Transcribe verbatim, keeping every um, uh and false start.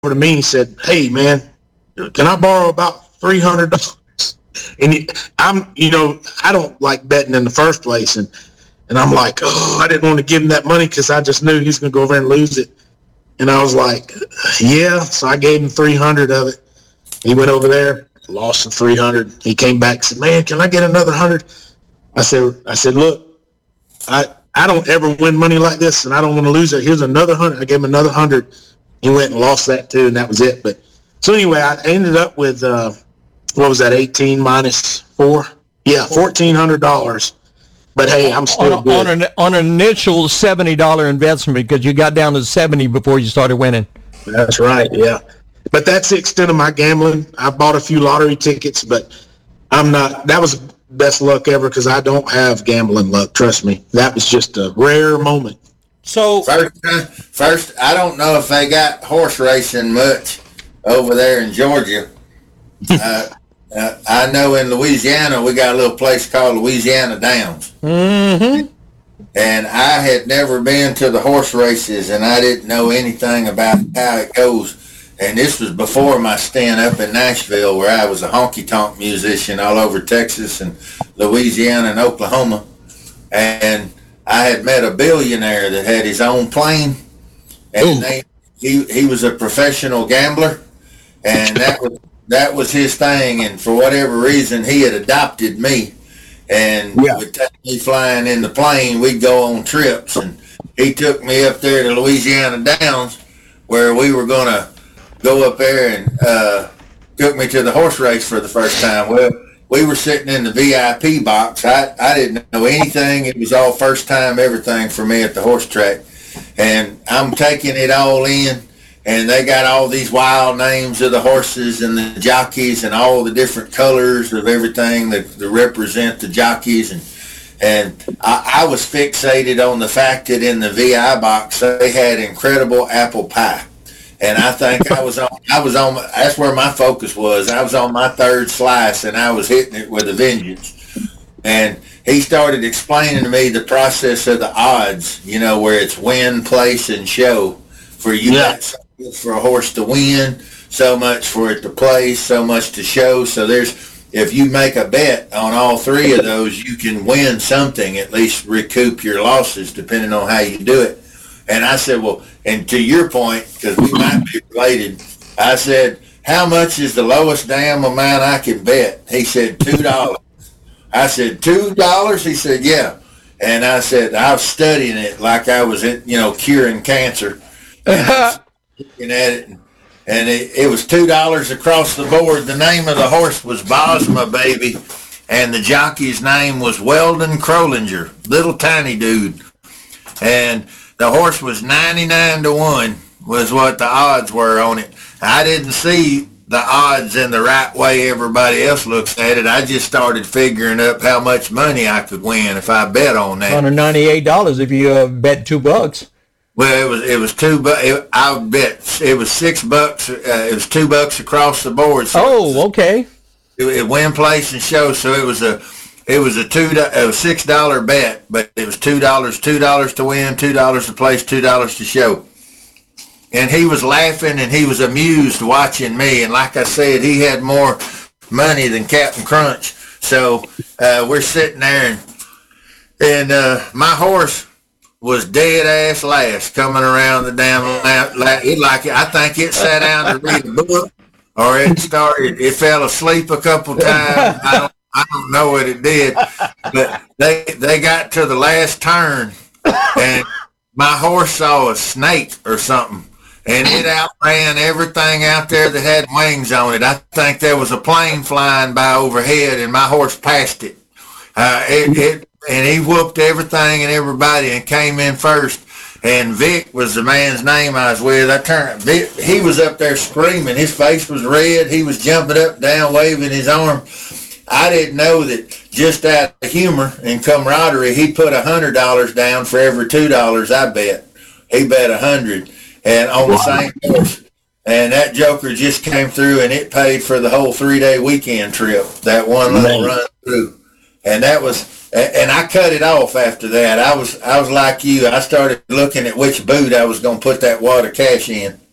to me. He said, "Hey, man, can I borrow about three hundred dollars?" And he, I'm, you know, I don't like betting in the first place, and and I'm like, oh, I didn't want to give him that money because I just knew he was going to go over and lose it. And I was like, yeah. So I gave him three hundred of it. He went over there, lost the three hundred. He came back and said, "Man, can I get another hundred?" I said, I said, look, I I don't ever win money like this, and I don't want to lose it. Here's another hundred. I gave him another hundred. He went and lost that too, and that was it. But so anyway, I ended up with uh, what was that? eighteen minus four? Yeah, fourteen hundred dollars. But hey, I'm still on, good. On an, on an initial seventy dollars investment because you got down to seventy before you started winning. That's right, yeah. But that's the extent of my gambling. I bought a few lottery tickets, but I'm not, that was best luck ever because I don't have gambling luck, trust me. That was just a rare moment. So first, first, I don't know if they got horse racing much over there in Georgia. uh, Uh, I know in Louisiana we got a little place called Louisiana Downs. Mm-hmm. And I had never been to the horse races, and I didn't know anything about how it goes. And this was before my stint up in Nashville, where I was a honky-tonk musician all over Texas and Louisiana and Oklahoma. And I had met a billionaire that had his own plane, and they, he he was a professional gambler, and that was that was his thing. And for whatever reason, he had adopted me, and Yeah. would take me flying in the plane. We'd go on trips, and he took me up there to Louisiana Downs, where we were gonna go up there, and uh, took me to the horse race for the first time. Well, we were sitting in the V I P box. I, I didn't know anything. It was all first time everything for me at the horse track. And I'm taking it all in, and they got all these wild names of the horses and the jockeys and all the different colors of everything that, that represent the jockeys. And and I, I was fixated on the fact that in the V I box they had incredible apple pie. And I think I was on, I was on, that's where my focus was. I was on my third slice, and I was hitting it with a vengeance. And he started explaining to me the process of the odds, you know, where it's win, place, and show. For you, Yeah. got so much for a horse to win, so much for it to place, so much to show. So there's, if you make a bet on all three of those, you can win something, at least recoup your losses, depending on how you do it. And I said, well, and to your point, because we might be related, I said, how much is the lowest damn amount I can bet? He said, two dollars. I said, two dollars? He said, yeah. And I said, I was studying it like I was, in, you know, curing cancer. And I was looking at it, and, and it, it was two dollars across the board. The name of the horse was Bosma, baby. And the jockey's name was Weldon Crolinger, little tiny dude. And the horse was ninety-nine to one was what the odds were on it. I didn't see the odds in the right way everybody else looks at it. I just started figuring up how much money I could win if I bet on that. one hundred ninety-eight dollars if you uh, bet two bucks. Well, it was it was two bucks. I would bet it was six bucks. Uh, it was two bucks across the board. So Oh, okay. it, it win, place, and show. So it was a it was a two a six dollar bet, but it was two dollars, two dollars to win, two dollars to place, two dollars to show. And he was laughing, and he was amused watching me. And like I said, he had more money than Captain Crunch. So uh, we're sitting there, and and uh, my horse was dead ass last coming around the damn lap. It like I think it sat down to read a book, or it started. It fell asleep a couple times. I don't, I don't know what it did, but they they got to the last turn, and my horse saw a snake or something, and it outran everything out there that had wings on it. I think there was a plane flying by overhead, and my horse passed it. Uh, it, it and he whooped everything and everybody and came in first. And Vic was the man's name I was with. I turned, Vic, he was up there screaming. His face was red. He was jumping up and down, waving his arm. I didn't know that just out of humor and camaraderie, he put one hundred dollars down for every two dollars I bet. He bet one hundred dollars and on the same horse. And that joker just came through, and it paid for the whole three-day weekend trip, that one little run through. And that was, and I cut it off after that. I was, I was like you. I started looking at which boot I was going to put that wad of cash in.